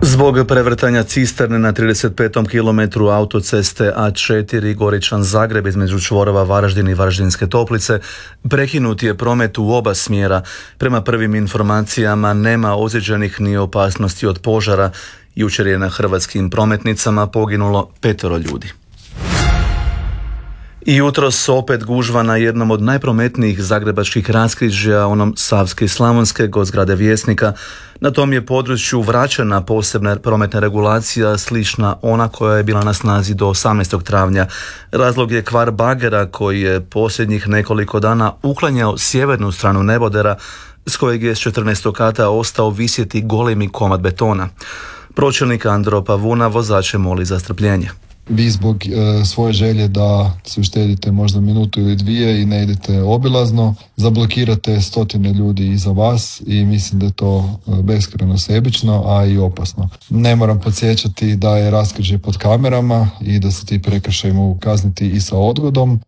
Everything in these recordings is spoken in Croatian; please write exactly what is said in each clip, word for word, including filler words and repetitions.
Zbog prevrtanja cisterne na trideset petom kilometru autoceste A četiri Goričan-Zagreb između čvorova Varaždin i Varaždinske Toplice prekinut je promet u oba smjera. Prema prvim informacijama nema ozlijeđenih ni opasnosti od požara. Jučer je na hrvatskim prometnicama poginulo petoro ljudi. I jutros opet gužva na jednom od najprometnijih zagrebačkih raskrižja, onom Savske i Slavonske, kod zgrade Vjesnika. Na tom je području vraćena posebna prometna regulacija slična ona koja je bila na snazi do osamnaestog travnja. Razlog je kvar bagera koji je posljednjih nekoliko dana uklanjao sjevernu stranu nebodera s kojeg je s četrnaestog kata ostao visjeti golemi komad betona. Pročelnik Andro Pavuna vozače moli za strpljenje. Vi zbog e, svoje želje da se uštedite možda minutu ili dvije i ne idete obilazno, zablokirate stotine ljudi iza vas i mislim da je to beskrajno sebično, a i opasno. Ne moram podsjećati da je raskrižje pod kamerama i da se ti prekršaji mogu kazniti i sa odgodom.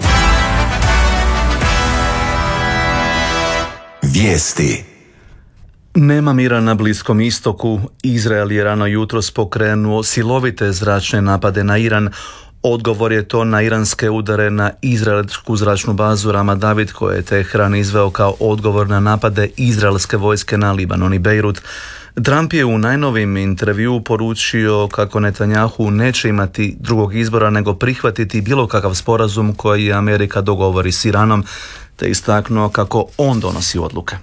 Vijesti. Nema mira na Bliskom istoku. Izrael je rano jutros pokrenuo silovite zračne napade na Iran. Odgovor je to na iranske udare na izraelsku zračnu bazu Ramat David koje je Tehran izveo kao odgovor na napade izraelske vojske na Libanon i Bejrut. Trump je u najnovim intervjuu poručio kako Netanjahu neće imati drugog izbora nego prihvatiti bilo kakav sporazum koji Amerika dogovori s Iranom, te istaknuo kako on donosi odluke.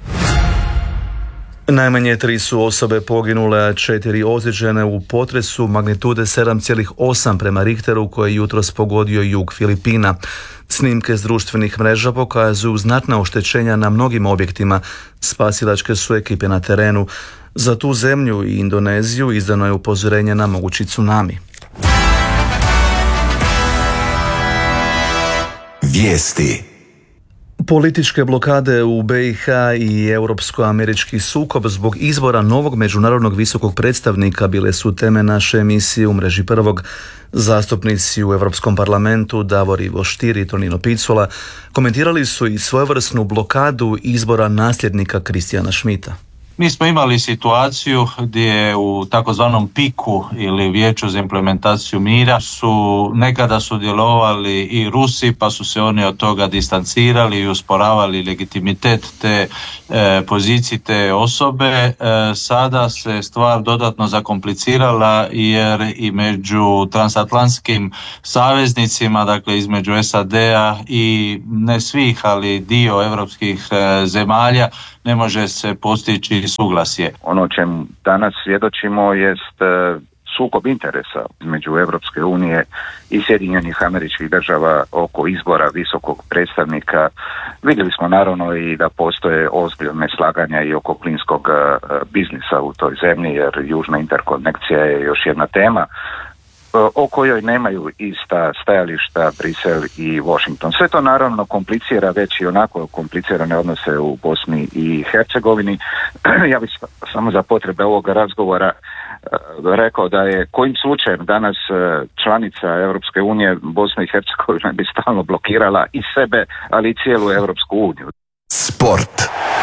Najmanje tri su osobe poginule, a četiri ozlijeđene u potresu magnitude sedam zarez osam prema Richteru koji je jutros pogodio jug Filipina. Snimke s društvenih mreža pokazuju znatna oštećenja na mnogim objektima. Spasilačke su ekipe na terenu. Za tu zemlju i Indoneziju izdano je upozorenje na mogući tsunami. Vijesti. Političke blokade u B i H i europsko-američki sukob zbog izbora novog međunarodnog visokog predstavnika bile su teme naše emisije u mreži Prvog. Zastupnici u Europskom parlamentu Davor Ivo Stier i Tonino Picula komentirali su i svojevrsnu blokadu izbora nasljednika Kristijana Schmidta. Mi smo imali situaciju gdje u takozvanom piku ili vijeću za implementaciju mira su nekada sudjelovali i Rusi, pa su se oni od toga distancirali i usporavali legitimitet te e, pozicije te osobe. E, sada se stvar dodatno zakomplicirala jer i među transatlantskim saveznicima, dakle između S A D-a i ne svih, ali dio europskih e, zemalja, ne može se postići suglasje. Ono o čemu danas svjedočimo jest sukob interesa između Europske unije i Sjedinjenih Američkih Država oko izbora visokog predstavnika. Vidjeli smo naravno i da postoje ozbiljne slaganja i oko plinskog biznisa u toj zemlji, jer južna interkonekcija je još jedna tema o kojoj nemaju ista stajališta Brisel i Washington. Sve to naravno komplicira već i onako komplicirane odnose u Bosni i Hercegovini. Ja bih samo za potrebe ovog razgovora rekao da je kojim slučajem danas članica Europske unije Bosna i Hercegovina bi stalno blokirala i sebe, ali i cijelu Europsku uniju. Sport.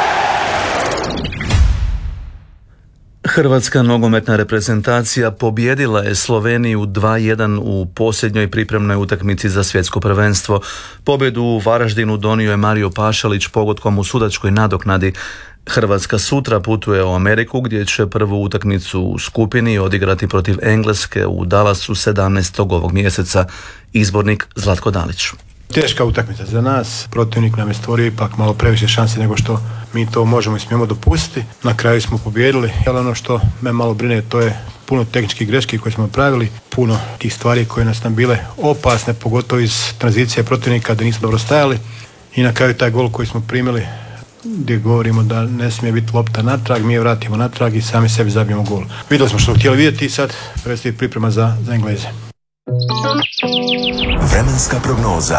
Hrvatska nogometna reprezentacija pobijedila je Sloveniju dva jedan u posljednjoj pripremnoj utakmici za svjetsko prvenstvo. Pobjedu u Varaždinu donio je Mario Pašalić pogodkom u sudačkoj nadoknadi. Hrvatska sutra putuje u Ameriku gdje će prvu utakmicu u skupini odigrati protiv Engleske u Dallasu sedamnaestog ovog mjeseca. Izbornik Zlatko Dalić. Teška utakmica za nas, protivnik nam je stvorio ipak malo previše šanse nego što mi to možemo i smijemo dopustiti. Na kraju smo pobijedili, ali ono što me malo brine to je puno tehničkih greški koje smo napravili, puno tih stvari koje nas nam bile opasne, pogotovo iz tranzicije protivnika da nismo dobro stajali i na kraju taj gol koji smo primili gdje govorimo da ne smije biti lopta natrag, mi je vratimo natrag i sami sebi zabijemo gol. Vidjeli smo što smo htjeli vidjeti i sad predstoji priprema za, za Engleze. Vremenska prognoza.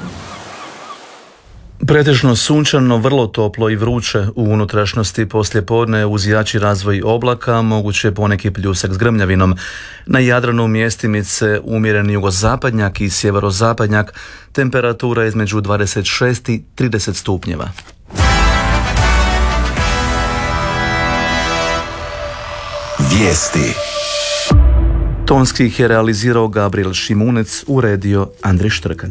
Pretežno sunčano, vrlo toplo i vruće u unutrašnjosti poslijepodne uz jači razvoj oblaka, moguće poneki pljusak s grmljavinom. Na Jadranu mjestimice umjereni jugozapadnjak i sjeverozapadnjak, temperatura između dvadeset šest i trideset stupnjeva. Vijesti. Tonski ih je realizirao Gabriel Šimunec, uredio Andrej Štrkalj.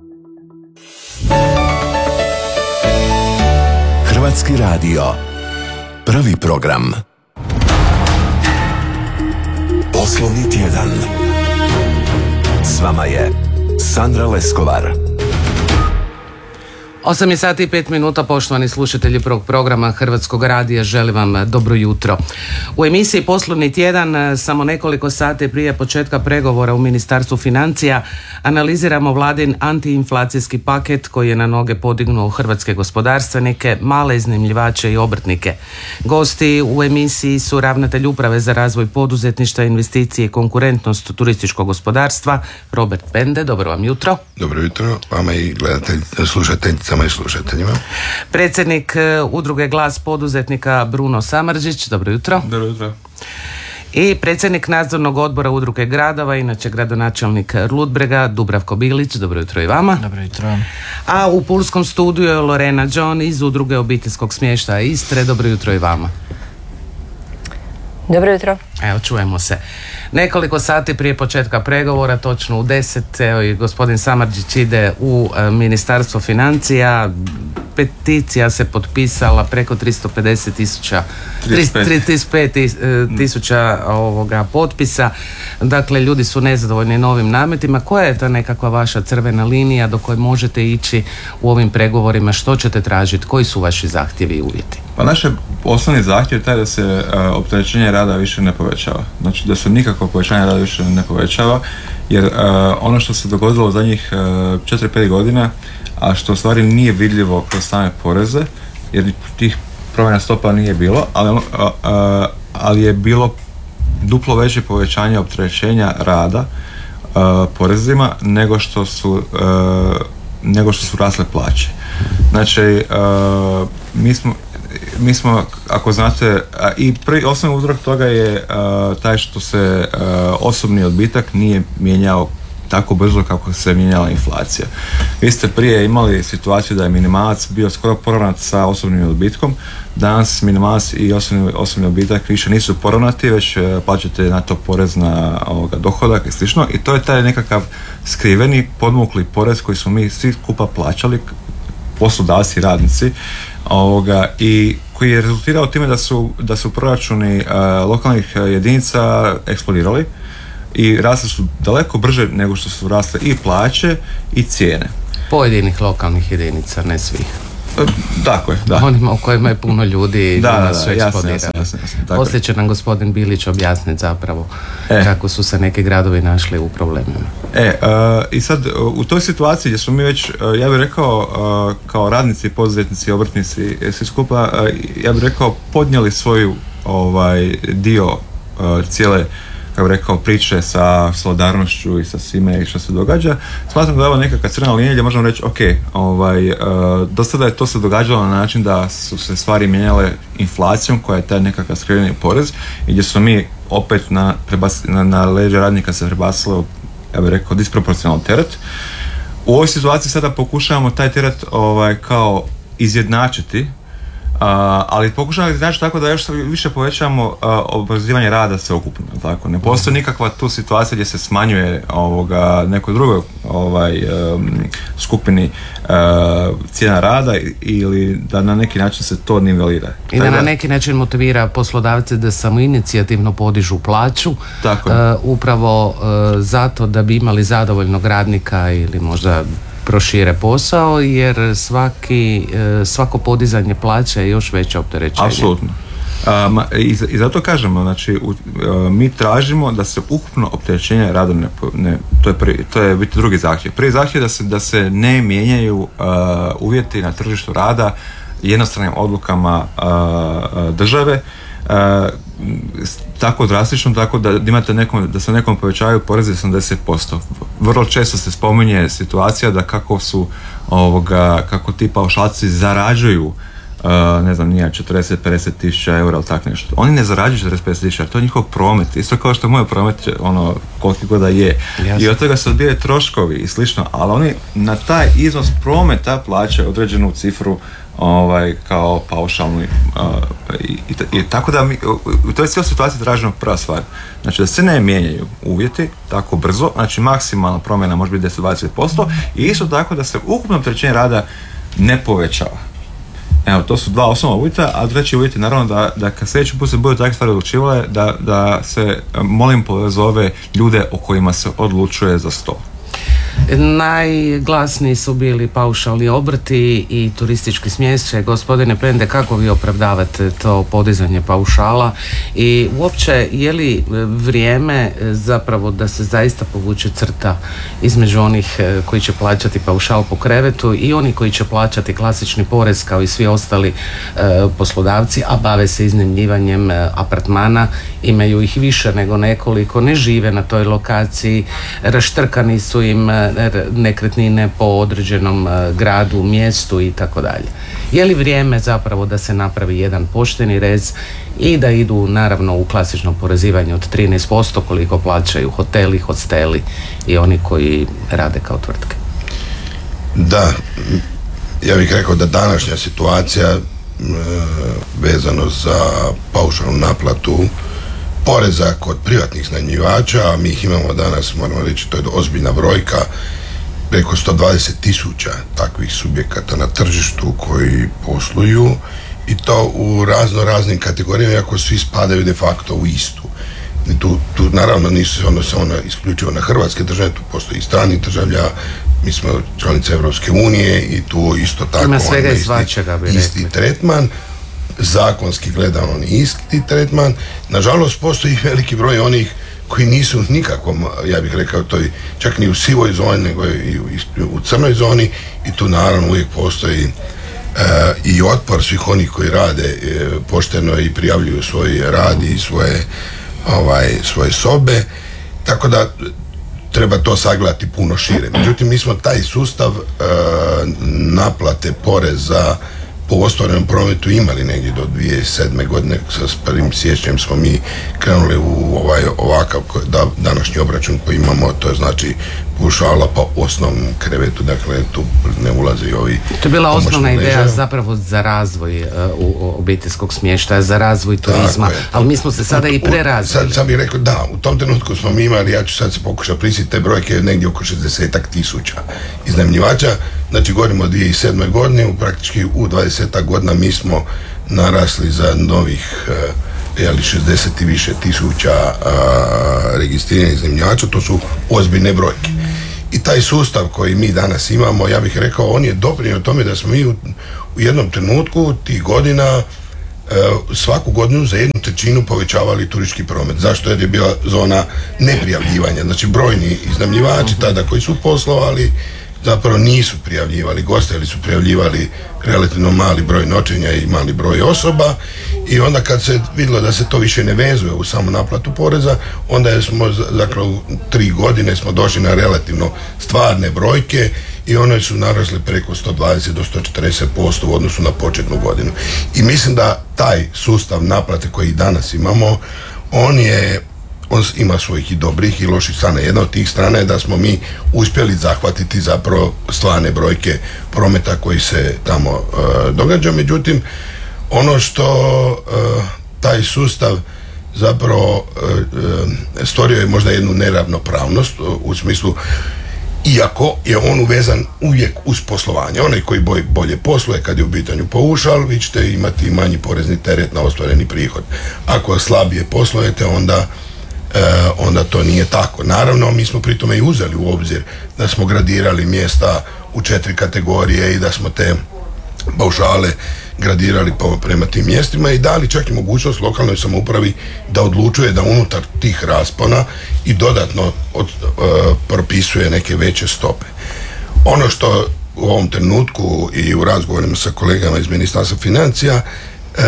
Hrvatski radio. Prvi program. Poslovni tjedan. S vama je Sandra Leskovar. osam je sati i pet minuta, poštovani slušatelji prvog programa Hrvatskog radija, želim vam dobro jutro. U emisiji Poslovni tjedan, samo nekoliko sati prije početka pregovora u Ministarstvu financija, analiziramo vladin antiinflacijski paket koji je na noge podignuo hrvatske gospodarstvenike, male iznajmljivače i obrtnike. Gosti u emisiji su ravnatelj Uprave za razvoj poduzetništva, investicije i konkurentnost turističkog gospodarstva, Robert Pende. Dobro vam jutro. Dobro jutro vama i gledatelj, slušateljicama i slušateljima. Predsjednik Udruge Glas poduzetnika Bruno Samardžić. Dobro jutro. Dobro jutro. I predsjednik nadzornog odbora Udruge gradova, inače gradonačelnik Ludbrega, Dubravko Bilić. Dobro jutro i vama. Dobro jutro. A u pulskom studiju je Lorena John iz Udruge obiteljskog smještaja Istre. Dobro jutro i vama. Dobro jutro. Evo, čujemo se. Nekoliko sati prije početka pregovora, točno u deset, evo i gospodin Samardžić ide u e, Ministarstvo financija. Peticija se potpisala preko tristo pedeset tisuća, tristo pet tisuća ovoga potpisa. Dakle, ljudi su nezadovoljni novim nametima. Koja je ta nekakva vaša crvena linija do koje možete ići u ovim pregovorima? Što ćete tražiti? Koji su vaši zahtjevi i uvjeti? Pa naš osnovni zahtjev je taj da se uh, opterećenje rada više ne povećava. Znači da se nikakvo povećanje rada više ne povećava, jer uh, ono što se dogodilo u zadnjih četiri pet godina, a što u stvari nije vidljivo kroz same poreze, jer tih promjena stopa nije bilo, ali, uh, uh, ali je bilo duplo veće povećanje opterećenja rada uh, porezima nego što su uh, nego što su rasle plaće. Znači, uh, mi smo Mi smo, ako znate, i prvi osnovni uzrok toga je uh, taj što se uh, osobni odbitak nije mijenjao tako brzo kako se mijenjala inflacija. Vi ste prije imali situaciju da je minimalac bio skoro poravnat sa osobnim odbitkom. Danas minimalac i osobni, osobni odbitak više nisu poravnati, već uh, plaćate na to porez na ovoga, dohodak i slično. I to je taj nekakav skriveni, podmukli porez koji smo mi svi skupa plaćali, poslodavci i radnici, ovoga, i koji je rezultirao time da su, da su proračuni uh, lokalnih jedinica eksplodirali i rasli su daleko brže nego što su rasle i plaće i cijene. Pojedinih lokalnih jedinica, ne svih. Tako je, da. Onima u kojima je puno ljudi i da, da, su da, eksplodirali. jasno, jasno, jasno, Poslije će nam gospodin Bilić objasniti zapravo e. kako su se neki gradovi našli u problemima. E, uh, i sad u toj situaciji gdje smo mi već, uh, ja bih rekao, uh, kao radnici, poduzetnici, obrtnici, svi skupa, uh, ja bih rekao, podnijeli svoju ovaj, dio uh, cijele, kako bih rekao, priče sa solidarnošću i sa svime i što se događa. Smatram da je ovo nekakva crvena linija gdje možemo reći, ok, ovaj, uh, do sada je to se događalo na način da su se stvari mijenjale inflacijom, koja je taj nekakav skriveni porez, i gdje su mi opet na, prebas, na, na leđa radnika se prebacilo, ja bih rekao, disproporcionalan teret. U ovoj situaciji sada pokušavamo taj teret ovaj, kao izjednačiti, Uh, ali pokušamo izjednačiti tako da još više povećamo uh, oporezivanje rada sveukupno, tako. Ne postoji nikakva tu situacija gdje se smanjuje ovoga, nekoj drugoj ovaj, um, skupini uh, cijena rada ili da na neki način se to nivelira. I da na neki način motivira poslodavce da samoinicijativno podižu plaću, tako. Uh, upravo uh, zato da bi imali zadovoljnog radnika ili možda prošire posao, jer svaki, svako podizanje plaće je još veće opterećenje. Apsolutno. Um, i, I zato kažemo, znači, u, uh, mi tražimo da se ukupno opterećenje rada ne, ne to je prvi, to je biti drugi zahtjev. Prvi zahtjev je da se, da se ne mijenjaju uh, uvjeti na tržištu rada jednostranim odlukama uh, države, uh, tako drastično, tako da imate nekom, da se nekom povećavaju poreze sedamdeset posto. Vrlo često se spominje situacija da kako su ovoga, kako ti paušalci zarađuju uh, ne znam, nije četrdeset pedeset tisuća eura ili tak nešto. Oni ne zarađuju četrdeset pedeset tisuća, to je njihov promet. Isto kao što moj promet, ono, koliko god da je. Jasne. I od toga se odbijaju troškovi i slično, ali oni na taj iznos prometa plaćaju određenu cifru ovaj, kao paušalni uh, i, i, i tako da mi, u toj cijeloj situaciji tražimo prva stvar, znači da se ne mijenjaju uvjeti tako brzo, znači maksimalna promjena može biti deset do dvadeset posto i isto tako da se ukupno opterećenje rada ne povećava. Evo, to su dva osnovna uvjeta, a treći uvjet je naravno da, da kad sljedeći put se budu takve stvari odlučivale, da, da se, molim, pozove ljude o kojima se odlučuje za sto. Najglasniji su bili paušalni obrti i turistički smještaj. Gospodine Pende, kako vi opravdavate to podizanje paušala i uopće je li vrijeme zapravo da se zaista povuče crta između onih koji će plaćati paušal po krevetu i oni koji će plaćati klasični porez kao i svi ostali e, poslodavci, a bave se iznajmljivanjem apartmana, imaju ih više nego nekoliko, ne žive na toj lokaciji, raštrkani su im nekretnine po određenom gradu, mjestu i tako dalje. Je li vrijeme zapravo da se napravi jedan pošteni rez i da idu naravno u klasično porezivanje od trinaest posto koliko plaćaju hoteli, hosteli i oni koji rade kao tvrtke? Da, ja bih rekao da današnja situacija e, vezano za paušalnu naplatu poreza kod privatnih iznajmljivača, a mi ih imamo danas, moramo reći, to je ozbiljna brojka, preko sto dvadeset tisuća takvih subjekata na tržištu koji posluju i to u razno raznim kategorijama, iako svi spadaju de facto u istu. I tu, tu naravno nisu se odnose ona isključivo na hrvatske države, tu postoji i strani državlja, mi smo članice Europske unije i tu isto tako ima svega on, i svačega, isti, isti tretman. Zakonski gledano on isti tretman. Nažalost postoji veliki broj onih koji nisu nikakvom, ja bih rekao, toj, čak ni u sivoj zoni, nego i u, u crnoj zoni i tu naravno uvijek postoji e, i otpor svih onih koji rade e, pošteno i prijavljuju svoj rad i svoje, ovaj, svoje sobe, tako da treba to sagledati puno šire. Međutim, mi smo taj sustav e, naplate poreza po ostvarenom prometu imali negdje do dvije tisuće sedme godine, sa prvim siječnjem smo mi krenuli u ovaj ovakav da, današnji obračun koji imamo, to je znači paušala po osnovnom krevetu, dakle tu ne ulaze i ovi. To je bila osnovna ideja leža. Zapravo za razvoj uh, u obiteljskog smještaja, za razvoj turizma, ali mi smo se sada u, i prerazvili. Sad, sad bih rekao da, u tom trenutku smo mi imali, ja ću sad se pokušati prisjetiti te brojke, negdje oko šezdesetak tisuća iznajmljivača, znači govorimo o dvije tisuće sedmoj godini, u praktički u dvadesetak godina mi smo narasli za novih uh, jeli, šezdeset i više tisuća uh, registriranih iznajmljivača, to su ozbiljne brojke. I taj sustav koji mi danas imamo, ja bih rekao, on je doprinio tome da smo mi u, u jednom trenutku tih godina e, svaku godinu za jednu trećinu povećavali turistički promet. Zašto? Jer je bila zona neprijavljivanja. Znači brojni iznajmljivači tada koji su poslovali zapravo nisu prijavljivali goste, ili su prijavljivali relativno mali broj noćenja i mali broj osoba i onda kad se vidjelo da se to više ne vezuje u samu naplatu poreza, onda smo zapravo u tri godine smo došli na relativno stvarne brojke i one su narasle preko sto dvadeset do sto četrdeset posto u odnosu na početnu godinu. I mislim da taj sustav naplate koji danas imamo, on je on ima svojih i dobrih i loših strana. Jedna od tih strana je da smo mi uspjeli zahvatiti zapravo stvarne brojke prometa koji se tamo uh, događa. Međutim, ono što uh, taj sustav zapravo uh, stvorio je možda jednu neravnopravnost uh, u smislu, iako je on uvezan uvijek uz poslovanje. Onaj koji boj, bolje posluje kad je u pitanju paušal, vi ćete imati manji porezni teret na ostvareni prihod. Ako slabije poslujete, onda E, onda to nije tako. Naravno, mi smo pri tome i uzeli u obzir da smo gradirali mjesta u četiri kategorije i da smo te paušale gradirali po, prema tim mjestima i dali čak i mogućnost lokalnoj samoupravi da odlučuje da unutar tih raspona i dodatno od, e, propisuje neke veće stope. Ono što u ovom trenutku i u razgovorima sa kolegama iz Ministarstva financija e,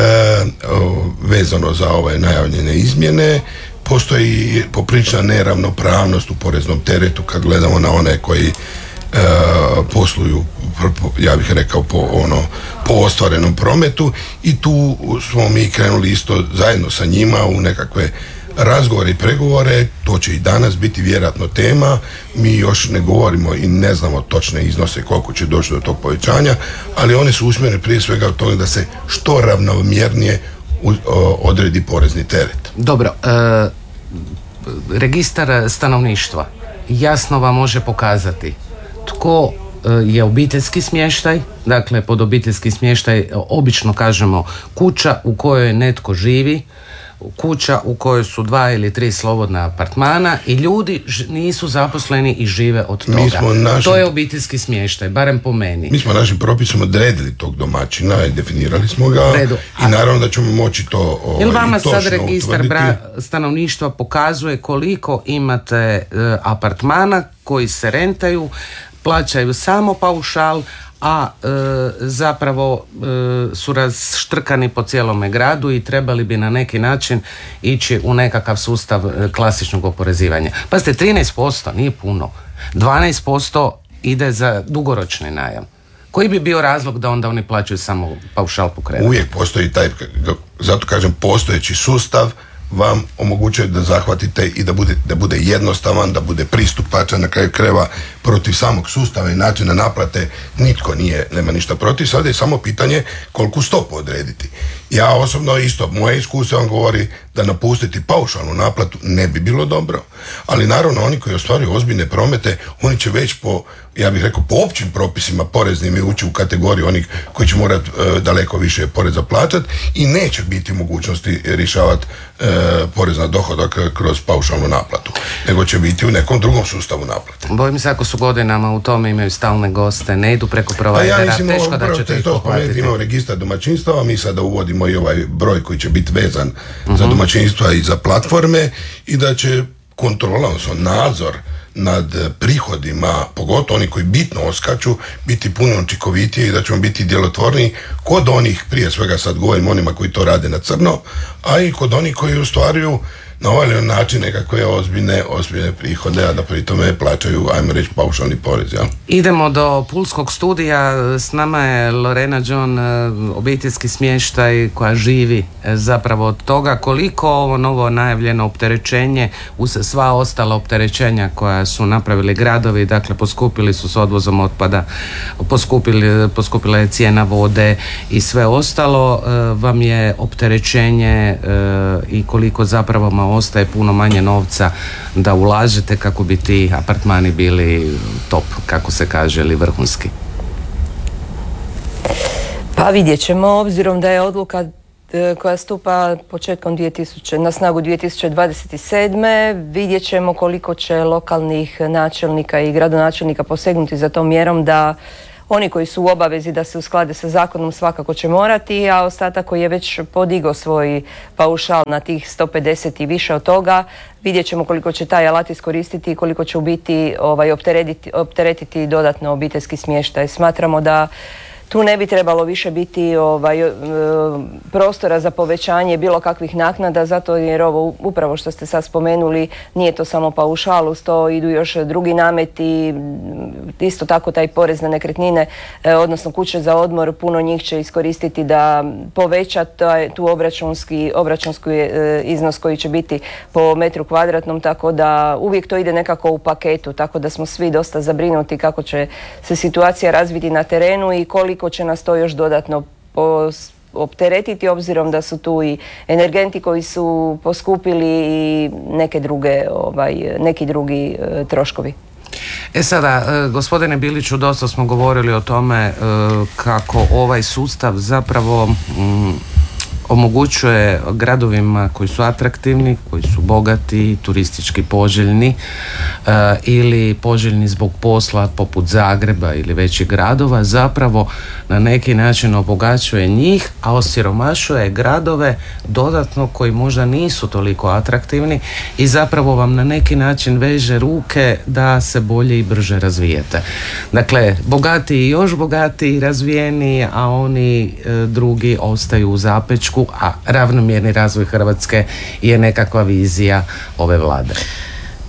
vezano za ove najavljene izmjene, postoji poprilična neravnopravnost u poreznom teretu kad gledamo na one koji e, posluju, ja bih rekao, po, ono, po ostvarenom prometu i tu smo mi krenuli isto zajedno sa njima u nekakve razgovore i pregovore, to će i danas biti vjerojatno tema. Mi još ne govorimo i ne znamo točne iznose koliko će doći do tog povećanja, ali oni su usmjereni prije svega od toga da se što ravnomjernije odredi porezni teret. Dobro, e, registar stanovništva jasno vam može pokazati tko je obiteljski smještaj, dakle pod obiteljski smještaj obično kažemo kuća u kojoj netko živi, kuća u kojoj su dva ili tri slobodna apartmana i ljudi ž- nisu zaposleni i žive od toga. Našim, to je obiteljski smještaj, barem po meni. Mi smo našim propisom odredili tog domaćina i definirali smo ga. Redu. I naravno da ćemo moći to ovaj, jel vama sad registar bra- stanovništva pokazuje koliko imate e, apartmana koji se rentaju, plaćaju samo paušal, a e, zapravo e, su razštrkani po cijelome gradu i trebali bi na neki način ići u nekakav sustav e, klasičnog oporezivanja. Pazite, trinaest posto nije puno, dvanaest posto ide za dugoročni najam. Koji bi bio razlog da onda oni plaćaju samo paušal po krevetu? Uvijek postoji taj, zato kažem, postojeći sustav vam omogućuje da zahvatite i da bude, da bude jednostavan, da bude pristupačan, na kraju krajeva protiv samog sustava i načina naplate nitko nije, nema ništa protiv. Sada je samo pitanje koliko stopu odrediti. Ja osobno isto, moje iskustvo vam govori da napustiti paušalnu naplatu ne bi bilo dobro, ali naravno oni koji ostvaruju ozbiljne promete, oni će već po, ja bih rekao, po općim propisima poreznim i ući u kategoriju onih koji će morati e, daleko više poreza plaćati i neće biti u mogućnosti rješavati e, porez na dohodak kroz paušalnu naplatu, nego će biti u nekom drugom sustavu naplate. Bojim se ako su godinama u tome, imaju stalne goste, ne idu preko provajdera, ja mislim, teško da ćete ih poplatiti. Imamo registar domaćinstava, mi sada uvodimo i ovaj broj koji će biti vezan uh-huh. za domaćinstva i za platforme i da će kontrola, odnosno nadzor nad prihodima, pogotovo oni koji bitno oskaču, biti puno učinkovitiji i da ćemo biti djelotvorniji kod onih, prije svega sad govorim onima koji to rade na crno, a i kod onih koji ostvaruju na ovaj način nekakve ozbiljne, ozbiljne prihode, a da pri tome plaćaju, ajmo reći, paušalni porez. Ja? Idemo do Pulskog studija, s nama je Lorena John, obiteljski smještaj koja živi zapravo od toga. Koliko ovo novo najavljeno opterećenje uz sva ostala opterećenja koja su napravili gradovi, dakle poskupili su s odvozom otpada, poskupili, poskupila je cijena vode i sve ostalo, vam je opterećenje i koliko zapravo ma ostaje puno manje novca da ulažete kako bi ti apartmani bili top, kako se kaže, ili vrhunski? Pa vidjet ćemo, obzirom da je odluka koja stupa početkom dvije tisuće, na snagu dvije tisuće dvadeset sedme. Vidjet ćemo koliko će lokalnih načelnika i gradonačelnika posegnuti za tom mjerom da oni koji su u obavezi da se usklade sa zakonom svakako će morati, a ostatak koji je već podigao svoj paušal na tih sto pedeset i više od toga, vidjet ćemo koliko će taj alat iskoristiti i koliko će u biti ovaj, opteretiti, opteretiti dodatno obiteljski smještaj. Smatramo da tu ne bi trebalo više biti ovaj, prostora za povećanje bilo kakvih naknada, zato jer ovo upravo što ste sad spomenuli, nije to samo paušal, uz to idu još drugi nameti, isto tako taj porez na nekretnine, odnosno kuće za odmor, puno njih će iskoristiti da poveća taj, tu obračunski, obračunski iznos koji će biti po metru kvadratnom, tako da uvijek to ide nekako u paketu, tako da smo svi dosta zabrinuti kako će se situacija razviti na terenu i koliko će nas to još dodatno opteretiti, obzirom da su tu i energenti koji su poskupili i neke druge, ovaj, neki drugi e, troškovi. E sada, e, gospodine Biliću, dosta smo govorili o tome e, kako ovaj sustav zapravo mm, omogućuje gradovima koji su atraktivni, koji su bogati, turistički poželjni e, ili poželjni zbog posla poput Zagreba ili većih gradova, zapravo na neki način obogaćuje njih, a osiromašuje gradove dodatno koji možda nisu toliko atraktivni i zapravo vam na neki način veže ruke da se bolje i brže razvijete. Dakle, bogati i još bogati i razvijeni, a oni e, drugi ostaju u zapečku, a ravnomjerni razvoj Hrvatske je nekakva vizija ove vlade.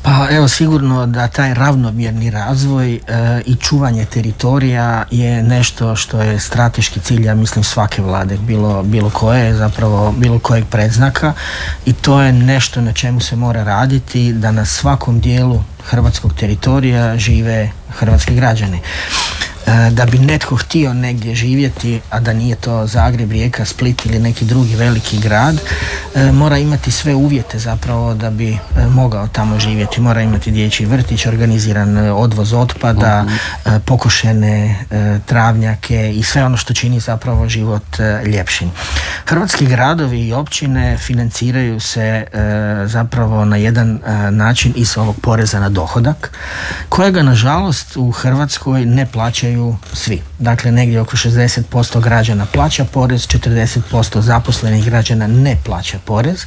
Pa evo, sigurno da taj ravnomjerni razvoj e, i čuvanje teritorija je nešto što je strateški cilj, ja mislim, svake vlade, bilo, bilo koje, zapravo bilo kojeg predznaka, i to je nešto na čemu se mora raditi, da na svakom dijelu hrvatskog teritorija žive hrvatski građani. Da bi netko htio negdje živjeti, a da nije to Zagreb, Rijeka, Split ili neki drugi veliki grad, mora imati sve uvjete zapravo da bi mogao tamo živjeti. Mora imati dječji vrtić, organiziran odvoz otpada, uh-huh. pokošene travnjake i sve ono što čini zapravo život ljepšim. Hrvatski gradovi i općine financiraju se zapravo na jedan način iz ovog poreza na dohodak, kojega nažalost u Hrvatskoj ne plaćaju svi. Dakle, negdje oko šezdeset posto građana plaća porez, četrdeset posto zaposlenih građana ne plaća porez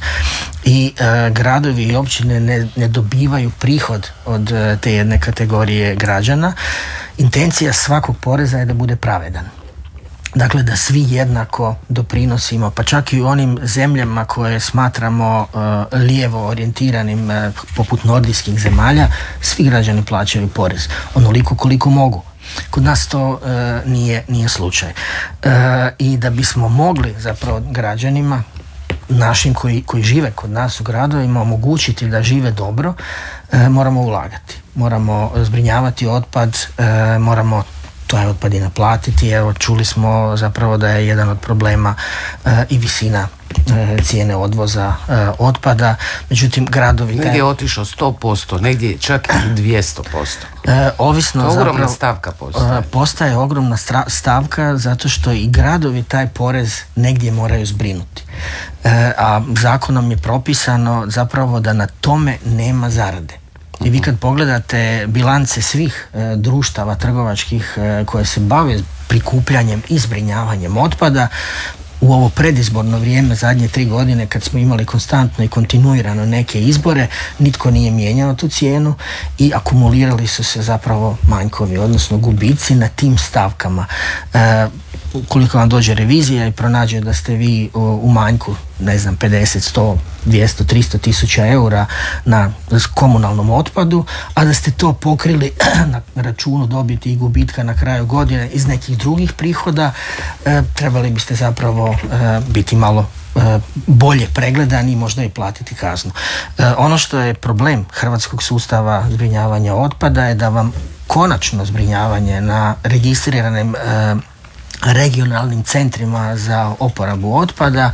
i e, gradovi i općine ne, ne dobivaju prihod od e, te jedne kategorije građana. Intencija svakog poreza je da bude pravedan. Dakle, da svi jednako doprinosimo, pa čak i u onim zemljama koje smatramo uh, lijevo orijentiranim, uh, poput nordijskih zemalja, svi građani plaćaju porez, onoliko koliko mogu. Kod nas to uh, nije, nije slučaj. Uh, I da bismo mogli zapravo građanima našim koji, koji žive kod nas u gradovima omogućiti da žive dobro, uh, moramo ulagati. Moramo zbrinjavati otpad, uh, moramo taj otpad i naplatiti. Evo, čuli smo zapravo da je jedan od problema uh, i visina uh, cijene odvoza uh, otpada. Međutim, gradovi... Negdje je otišao sto posto, negdje čak i dvjesto posto. Uh, ovisno to ogromna zapravo, stavka postaje. Uh, postaje ogromna stra- stavka zato što i gradovi taj porez negdje moraju zbrinuti. Uh, a zakonom je propisano zapravo da na tome nema zarade. I vi kad pogledate bilance svih e, društava trgovačkih e, koje se bave prikupljanjem i zbrinjavanjem otpada, u ovo predizborno vrijeme, zadnje tri godine, kad smo imali konstantno i kontinuirano neke izbore, nitko nije mijenjao tu cijenu i akumulirali su se zapravo manjkovi, odnosno gubici na tim stavkama. E, ukoliko vam dođe revizija i pronađe da ste vi u, u manjku, ne znam, pedeset, sto, dvjesto, tristo tisuća eura na komunalnom otpadu, a da ste to pokrili na računu dobiti i gubitka na kraju godine iz nekih drugih prihoda, e, trebali biste zapravo e, biti malo e, bolje pregledani i možda i platiti kaznu. E, ono što je problem hrvatskog sustava zbrinjavanja otpada je da vam konačno zbrinjavanje na registriranim e, regionalnim centrima za oporabu otpada,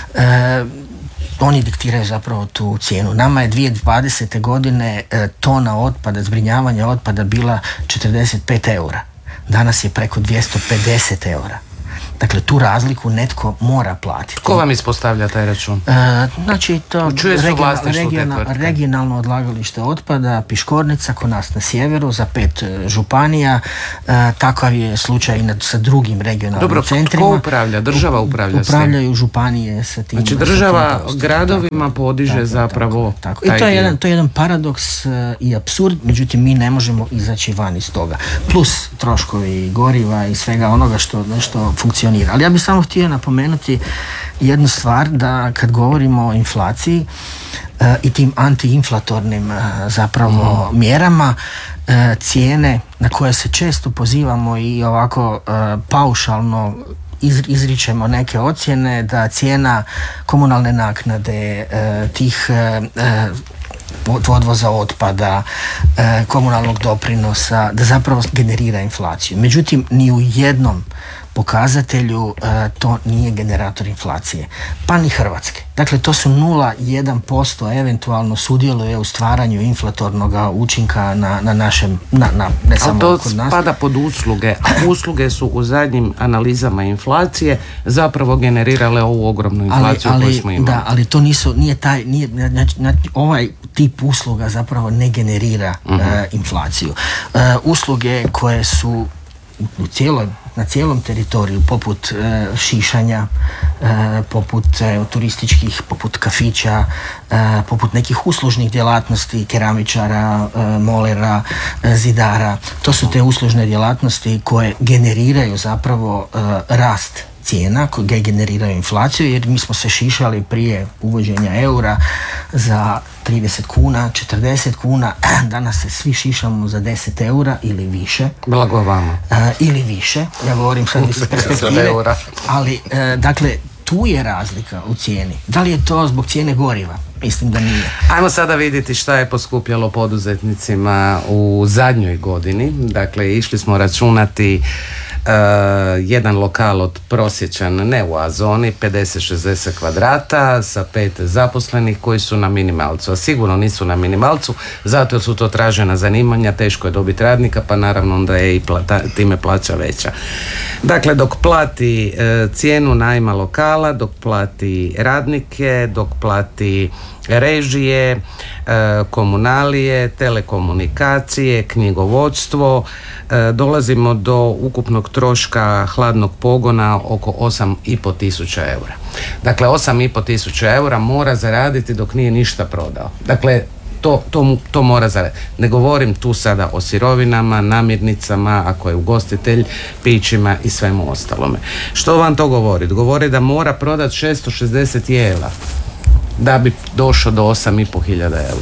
e, oni diktiraju zapravo tu cijenu. Nama je dvije tisuće dvadesete godine e, tona otpada, zbrinjavanja otpada bila četrdeset pet eura. Danas je preko dvjesto pedeset eura. Dakle, tu razliku netko mora platiti. Ko vam ispostavlja taj račun? E, znači, to regional, regional, regionalno odlagalište otpada, Piškornica, kod nas na sjeveru, za pet e, županija. E, takav je slučaj i nad, sa drugim regionalnim Dobro, centrima. Dobro, ko upravlja? Država upravlja? Upravljaju županije sa tim. Znači, država gradovima podiže tako, zapravo tako, tako. I to je, jedan, to je jedan paradoks e, i apsurd, međutim, mi ne možemo izaći van iz toga. Plus troškovi goriva i svega onoga što nešto funkcionira. Ali ja bih samo htio napomenuti jednu stvar, da kad govorimo o inflaciji uh, i tim antiinflatornim uh, zapravo mm. mjerama, uh, cijene na koje se često pozivamo i ovako uh, paušalno izričemo neke ocjene, da cijena komunalne naknade, uh, tih uh, odvoza otpada, uh, komunalnog doprinosa, da zapravo generira inflaciju. Međutim, ni u jednom pokazatelju uh, to nije generator inflacije, pa ni Hrvatske. Dakle, to su nula zarez jedan posto eventualno sudjeluje u stvaranju inflatornog učinka na, na našem, na, na, ne samo to kod nas. spada pod usluge, a usluge su u zadnjim analizama inflacije zapravo generirale ovu ogromnu inflaciju ali, ali, koju smo imali. Da, ali to nisu, nije taj, nije, znači, znači, ovaj tip usluga zapravo ne generira uh-huh. uh, inflaciju. Uh, usluge koje su u cijeloj, na cijelom teritoriju, poput e, šišanja, e, poput e, turističkih, poput kafića, e, poput nekih uslužnih djelatnosti, keramičara, e, molera, e, zidara. To su te uslužne djelatnosti koje generiraju zapravo e, rast cijena, koje generiraju inflaciju, jer mi smo se šišali prije uvođenja eura za trideset kuna, četrdeset kuna, danas se svi šišamo za deset eura ili više. Blago vama. Uh, ili više, ja govorim sad iz perspektive, ali uh, dakle, tu je razlika u cijeni. Da li je to zbog cijene goriva? Mislim da nije. Ajmo sada vidjeti šta je poskupjelo poduzetnicima u zadnjoj godini. Dakle, išli smo računati uh, jedan lokal od prosječan, ne u A zoni, pedeset šezdeset kvadrata sa pet zaposlenih koji su na minimalcu. A sigurno nisu na minimalcu, zato jer su to tražena zanimanja, teško je dobiti radnika, pa naravno onda je i plata, time plaća veća. Dakle, dok plati uh, cijenu najma lokala, dok plati radnike, dok plati režije, komunalije, telekomunikacije, knjigovodstvo, dolazimo do ukupnog troška hladnog pogona oko osam i pol tisuća eura. Dakle, osam i pol tisuća eura mora zaraditi dok nije ništa prodao. Dakle, To, to, to mora zaraditi. Ne govorim tu sada o sirovinama, namirnicama, ako je ugostitelj, pićima i svemu ostalome. Što vam to govori? Govori da mora prodati šesto šezdeset jela da bi došao do osam i pol hiljada eura.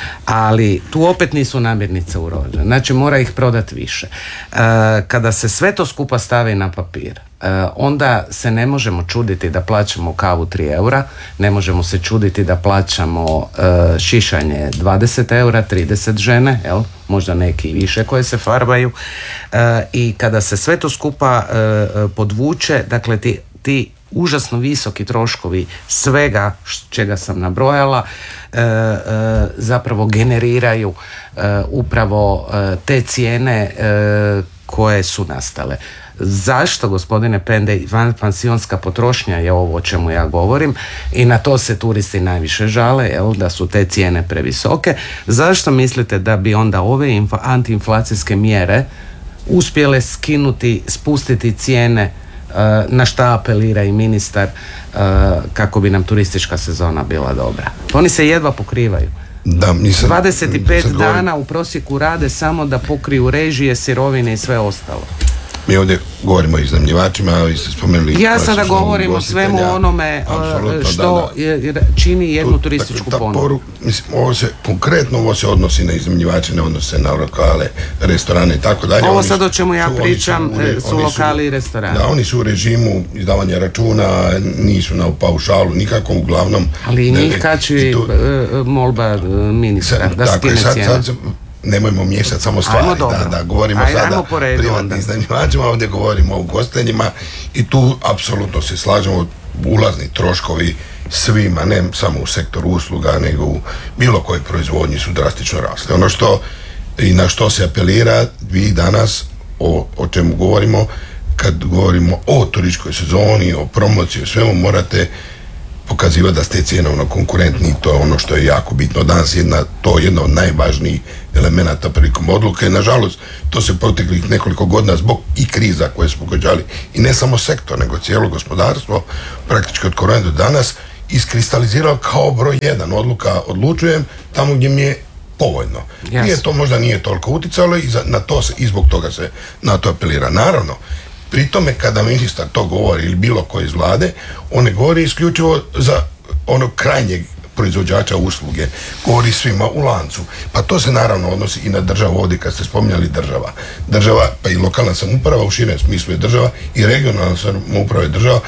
Ali tu opet nisu namirnice urođene, znači mora ih prodati više. E, kada se sve to skupa stavi na papir, e, onda se ne možemo čuditi da plaćamo kavu tri eura, ne možemo se čuditi da plaćamo e, šišanje dvadeset eura, trideset žene, jel? Možda neki više koje se farbaju. E, I kada se sve to skupa e, podvuče, dakle ti, ti užasno visoki troškovi svega čega sam nabrojala e, e, zapravo generiraju e, upravo e, te cijene e, koje su nastale. Zašto, gospodine Pendej, vanpansionska potrošnja je ovo o čemu ja govorim i na to se turisti najviše žale, jel, da su te cijene previsoke. Zašto mislite da bi onda ove inf- antiinflacijske mjere uspjele skinuti, spustiti cijene na šta apelira i ministar kako bi nam turistička sezona bila dobra? Oni se jedva pokrivaju. Da, mislim, dvadeset pet dana u prosjeku rade samo da pokriju režije, sirovine i sve ostalo. Mi ovdje govorimo o iznajmljivačima, vi ste spomenuli... Ja sada govorim o svemu onome što da, da. čini jednu tu, turističku ponudu. Mislim, ovo se, konkretno ovo se odnosi na iznajmljivače, ne odnose na lokale, restorane i tako dalje. Ovo sad o čemu ja su, pričam su, su, su lokali i restorani. Da, oni su u režimu izdavanja računa, nisu na paušalu nikako, uglavnom... Ali i njih kači tu, molba ministra da skine cijene. Nemojmo miješati samo stvari, da, da govorimo Aj, sada o privatnim iznajmljivačima, ovdje govorimo o ugostiteljima i tu apsolutno se slažemo, ulazni troškovi svima, ne samo u sektoru usluga, nego u bilo kojoj proizvodnji su drastično rasli. Ono što i na što se apelira, vi danas o, o čemu govorimo, kad govorimo o turističkoj sezoni, o promociji, o svemu, morate pokazivati da ste cijenovno konkurentni, to je ono što je jako bitno. Danas jedna, to je jedna od najvažnijih elemenata prilikom odluke. Nažalost, to se proteklih nekoliko godina zbog i kriza koje su pogađali i ne samo sektor, nego cijelo gospodarstvo, praktički od korone do danas, iskristalizirao kao broj jedan. Odluka odlučujem tamo gdje mi je povoljno. Yes. Nije to možda nije toliko uticalo i, za, na to se, i zbog toga se na to apelira. Naravno, pri tome kada ministar to govori ili bilo ko iz vlade, on ne govori isključivo za onog krajnjeg proizvođača usluge, govori svima u lancu. Pa to se naravno odnosi i na državu, ovdje kad ste spominjali država. Država, pa i lokalna samouprava u širem smislu je država i regionalna samouprava je država,